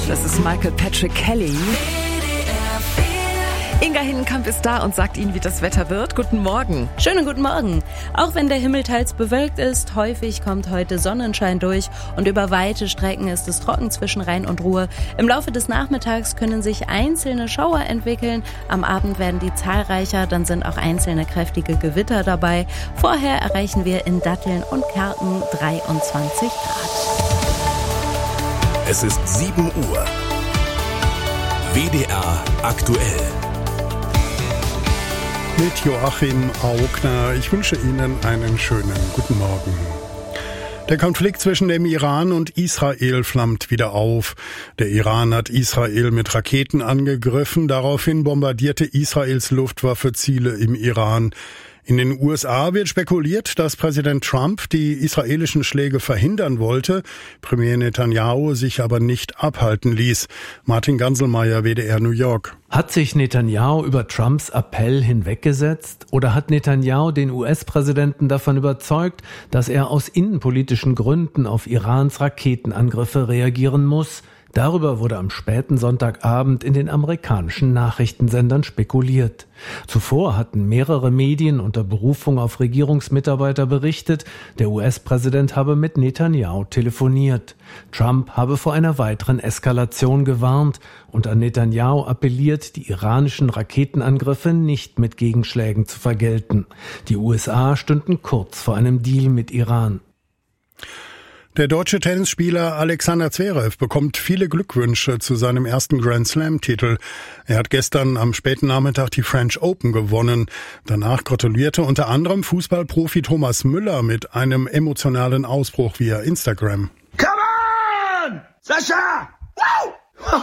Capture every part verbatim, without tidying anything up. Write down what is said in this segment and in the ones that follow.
Das ist Michael Patrick Kelly. Inga Hindenkamp ist da und sagt Ihnen, wie das Wetter wird. Guten Morgen. Schönen guten Morgen. Auch wenn der Himmel teils bewölkt ist, häufig kommt heute Sonnenschein durch und über weite Strecken ist es trocken zwischen Rhein und Ruhr. Im Laufe des Nachmittags können sich einzelne Schauer entwickeln. Am Abend werden die zahlreicher, dann sind auch einzelne kräftige Gewitter dabei. Vorher erreichen wir in Datteln und Kerpen dreiundzwanzig Grad. Es ist sieben Uhr. W D R aktuell. Mit Joachim Augner. Ich wünsche Ihnen einen schönen guten Morgen. Der Konflikt zwischen dem Iran und Israel flammt wieder auf. Der Iran hat Israel mit Raketen angegriffen. Daraufhin bombardierte Israels Luftwaffe Ziele im Iran. In den U S A wird spekuliert, dass Präsident Trump die israelischen Schläge verhindern wollte, Premier Netanyahu sich aber nicht abhalten ließ. Martin Ganselmeier, W D R New York. Hat sich Netanyahu über Trumps Appell hinweggesetzt oder hat Netanyahu den U S-Präsidenten davon überzeugt, dass er aus innenpolitischen Gründen auf Irans Raketenangriffe reagieren muss? Darüber wurde am späten Sonntagabend in den amerikanischen Nachrichtensendern spekuliert. Zuvor hatten mehrere Medien unter Berufung auf Regierungsmitarbeiter berichtet, der U S-Präsident habe mit Netanyahu telefoniert. Trump habe vor einer weiteren Eskalation gewarnt und an Netanyahu appelliert, die iranischen Raketenangriffe nicht mit Gegenschlägen zu vergelten. Die U S A stünden kurz vor einem Deal mit Iran. Der deutsche Tennisspieler Alexander Zverev bekommt viele Glückwünsche zu seinem ersten Grand-Slam-Titel. Er hat gestern am späten Nachmittag die French Open gewonnen. Danach gratulierte unter anderem Fußballprofi Thomas Müller mit einem emotionalen Ausbruch via Instagram. Come on! Sascha! Wow!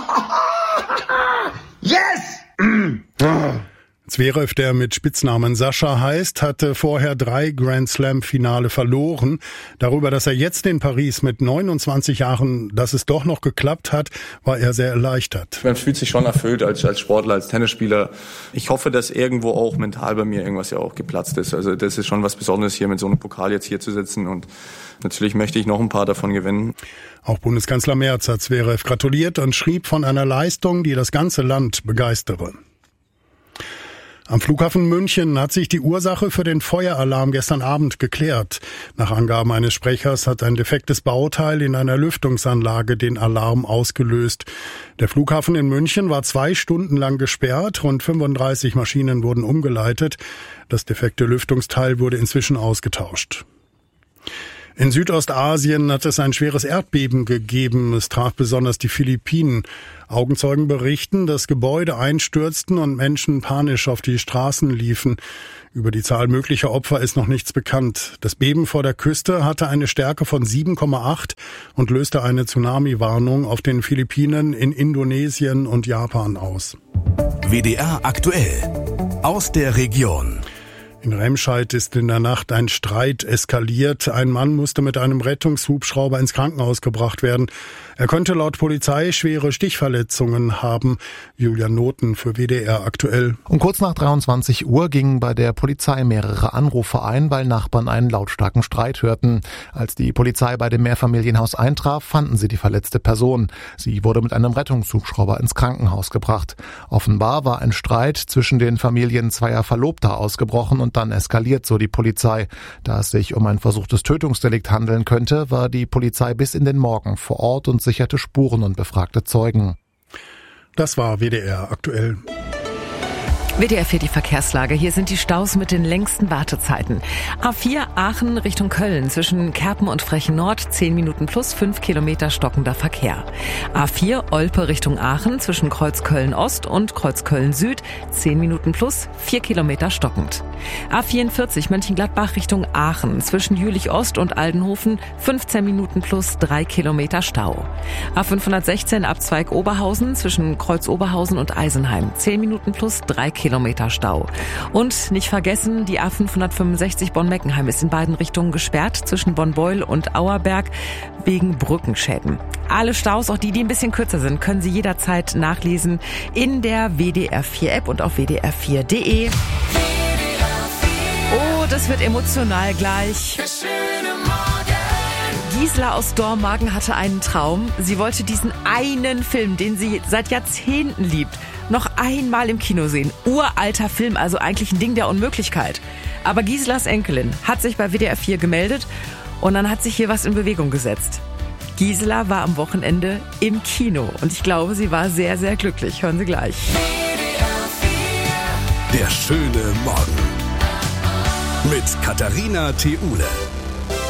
Yes! Zverev, der mit Spitznamen Sascha heißt, hatte vorher drei Grand-Slam-Finale verloren. Darüber, dass er jetzt in Paris mit neunundzwanzig Jahren, dass es doch noch geklappt hat, war er sehr erleichtert. Man fühlt sich schon erfüllt als, als Sportler, als Tennisspieler. Ich hoffe, dass irgendwo auch mental bei mir irgendwas ja auch geplatzt ist. Also das ist schon was Besonderes, hier mit so einem Pokal jetzt hier zu sitzen. Und natürlich möchte ich noch ein paar davon gewinnen. Auch Bundeskanzler Merz hat Zverev gratuliert und schrieb von einer Leistung, die das ganze Land begeistere. Am Flughafen München hat sich die Ursache für den Feueralarm gestern Abend geklärt. Nach Angaben eines Sprechers hat ein defektes Bauteil in einer Lüftungsanlage den Alarm ausgelöst. Der Flughafen in München war zwei Stunden lang gesperrt, rund fünfunddreißig Maschinen wurden umgeleitet. Das defekte Lüftungsteil wurde inzwischen ausgetauscht. In Südostasien hat es ein schweres Erdbeben gegeben. Es traf besonders die Philippinen. Augenzeugen berichten, dass Gebäude einstürzten und Menschen panisch auf die Straßen liefen. Über die Zahl möglicher Opfer ist noch nichts bekannt. Das Beben vor der Küste hatte eine Stärke von sieben Komma acht und löste eine Tsunami-Warnung auf den Philippinen, in Indonesien und Japan aus. W D R aktuell aus der Region. In Remscheid ist in der Nacht ein Streit eskaliert. Ein Mann musste mit einem Rettungshubschrauber ins Krankenhaus gebracht werden. Er könnte laut Polizei schwere Stichverletzungen haben. Julian Noten für W D R aktuell. Um kurz nach dreiundzwanzig Uhr gingen bei der Polizei mehrere Anrufe ein, weil Nachbarn einen lautstarken Streit hörten. Als die Polizei bei dem Mehrfamilienhaus eintraf, fanden sie die verletzte Person. Sie wurde mit einem Rettungshubschrauber ins Krankenhaus gebracht. Offenbar war ein Streit zwischen den Familien zweier Verlobter ausgebrochen und dann eskaliert, so die Polizei. Da es sich um ein versuchtes Tötungsdelikt handeln könnte, war die Polizei bis in den Morgen vor Ort und sicherte Spuren und befragte Zeugen. Das war W D R aktuell. W D R vier die Verkehrslage. Hier sind die Staus mit den längsten Wartezeiten. A vier Aachen Richtung Köln zwischen Kerpen und Frechen Nord zehn Minuten plus fünf Kilometer stockender Verkehr. A vier Olpe Richtung Aachen zwischen Kreuz Köln Ost und Kreuz Köln Süd zehn Minuten plus vier Kilometer stockend. A vierundvierzig Mönchengladbach Richtung Aachen zwischen Jülich Ost und Aldenhofen fünfzehn Minuten plus drei Kilometer Stau. A fünfhundertsechzehn Abzweig Oberhausen zwischen Kreuz Oberhausen und Eisenheim zehn Minuten plus drei Kilometer Stau. Und nicht vergessen, die A fünfhundertfünfundsechzig Bonn-Meckenheim ist in beiden Richtungen gesperrt zwischen Bonn-Beul und Auerberg wegen Brückenschäden. Alle Staus, auch die, die ein bisschen kürzer sind, können Sie jederzeit nachlesen in der W D R vier App und auf w d r vier punkt d e. Oh, das wird emotional gleich. Gisela aus Dormagen hatte einen Traum. Sie wollte diesen einen Film, den sie seit Jahrzehnten liebt, noch einmal im Kino sehen. Uralter Film, also eigentlich ein Ding der Unmöglichkeit. Aber Giselas Enkelin hat sich bei W D R vier gemeldet und dann hat sich hier was in Bewegung gesetzt. Gisela war am Wochenende im Kino und ich glaube, sie war sehr, sehr glücklich. Hören Sie gleich. Der schöne Morgen mit Katharina Theule.